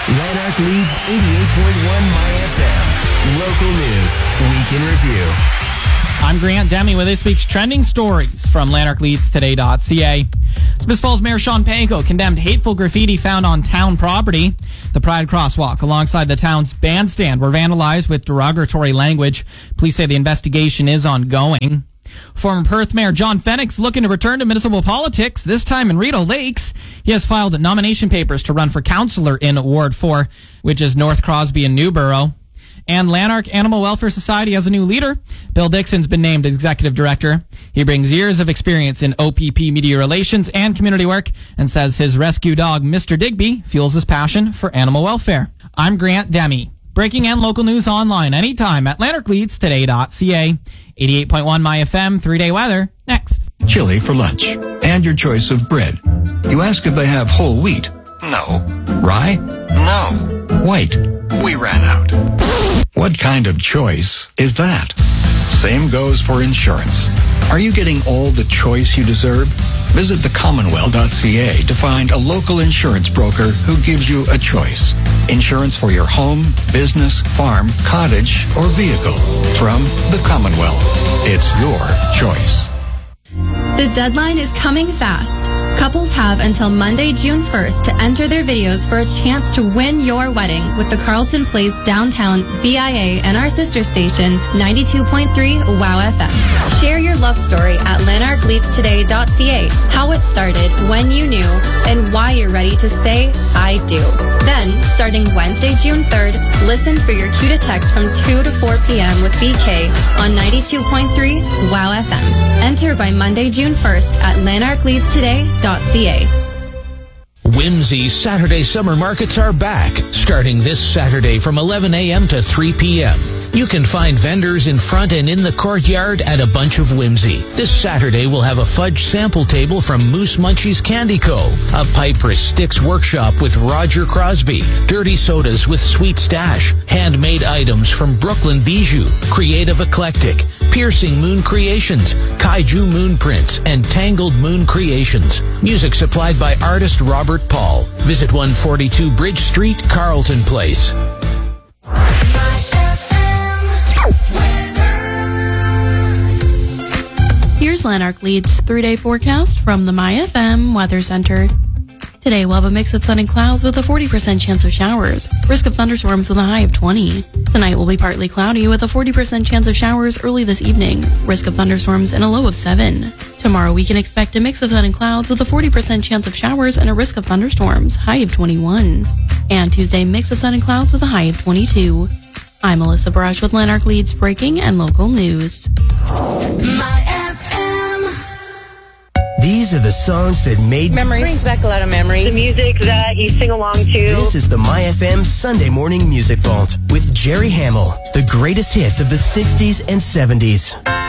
Lanark leads 88.1 My FM. Local news, week in review. I'm Grant Demi with this week's trending stories from LanarkLeadsToday.ca. Smith Falls Mayor Sean Panko condemned hateful graffiti found on town property. The Pride Crosswalk alongside the town's bandstand were vandalized with derogatory language. Police say the investigation is ongoing. Former Perth Mayor John Fenwick's looking to return to municipal politics, this time in Rideau Lakes. He has filed nomination papers to run for councillor in Ward 4, which is North Crosby and Newborough. And Lanark Animal Welfare Society has a new leader. Bill Dixon's been named executive director. He brings years of experience in OPP media relations and community work and says his rescue dog, Mr. Digby, fuels his passion for animal welfare. I'm Grant Demi. Breaking and local news online anytime at LanarkLeadsToday.ca. 88.1 My FM, 3-day weather, next. Chili for lunch, and your choice of bread. You ask if they have whole wheat. No. Rye? No. White? We ran out. What kind of choice is that? Same goes for insurance. Are you getting all the choice you deserve? Visit thecommonwealth.ca to find a local insurance broker who gives you a choice. Insurance for your home, business, farm, cottage, or vehicle. From the Commonwealth. It's your choice. The deadline is coming fast. Couples have until Monday, June 1st to enter their videos for a chance to win your wedding with the Carlton Place Downtown BIA and our sister station, 92.3 WOW FM. Share your love story at LanarkLeadsToday.ca, how it started, when you knew, and why you're ready to say, I do. Then, starting Wednesday, June 3rd, listen for your cue to text from 2 to 4 p.m. with BK on 92.3 WOW FM. Enter by Monday, June 1st at LanarkLeadsToday.ca. Whimsy Saturday summer markets are back, starting this Saturday from 11 a.m. to 3 p.m. You can find vendors in front and in the courtyard at a bunch of Whimsy. This Saturday we'll have a fudge sample table from Moose Munchies Candy Co., a Piper's Sticks workshop with Roger Crosby, dirty sodas with Sweet Stash, handmade items from Brooklyn Bijou, Creative Eclectic, Piercing Moon Creations, Kaiju Moon Prints, and Tangled Moon Creations. Music supplied by artist Robert Paul. Visit 142 Bridge Street, Carlton Place. Here's Lanark Leads 3-day forecast from the My FM Weather Center. Today we'll have a mix of sun and clouds with a 40% chance of showers. Risk of thunderstorms with a high of 20. Tonight will be partly cloudy with a 40% chance of showers early this evening. Risk of thunderstorms and a low of 7. Tomorrow we can expect a mix of sun and clouds with a 40% chance of showers and a risk of thunderstorms, high of 21. And Tuesday, mix of sun and clouds with a high of 22. I'm Melissa Barash with Lanark Leads breaking and local news. These are the songs that made memories. Brings back a lot of memories. The music that you sing along to. This is the My FM Sunday Morning Music Vault with Jerry Hamill. The greatest hits of the 60s and 70s.